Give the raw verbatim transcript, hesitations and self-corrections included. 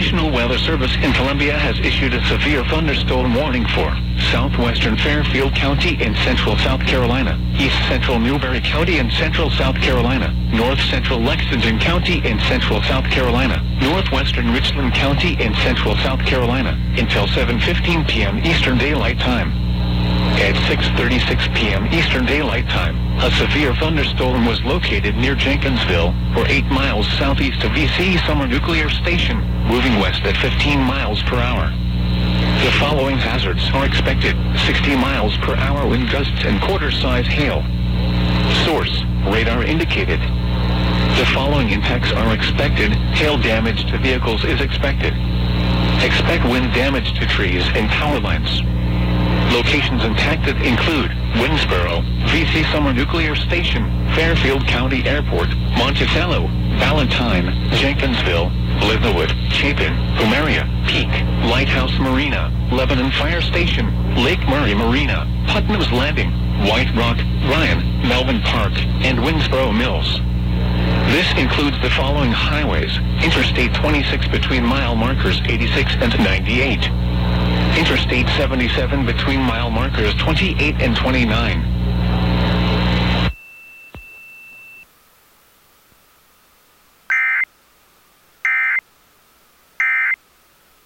National Weather Service in Columbia has issued a severe thunderstorm warning for southwestern Fairfield County in central South Carolina, east central Newberry County in central South Carolina, north central Lexington County in central South Carolina, northwestern Richland County in central South Carolina, until seven fifteen p m Eastern Daylight Time. At six thirty-six p m Eastern Daylight Time, a severe thunderstorm was located near Jenkinsville, or eight miles southeast of V C Summer Nuclear Station, moving west at fifteen miles per hour. The following hazards are expected: sixty miles per hour wind gusts and quarter-size hail. Source: radar indicated. The following impacts are expected: hail damage to vehicles is expected. Expect wind damage to trees and power lines. Locations impacted include Winsboro, V C Summer Nuclear Station, Fairfield County Airport, Monticello, Valentine, Jenkinsville, Leatherwood, Chapin, Pomeria, Peak, Lighthouse Marina, Lebanon Fire Station, Lake Murray Marina, Putnam's Landing, White Rock, Ryan, Melvin Park, and Winsboro Mills. This includes the following highways: Interstate twenty-six between mile markers eighty-six and ninety-eight. Interstate seventy-seven between mile markers twenty-eight and twenty-nine.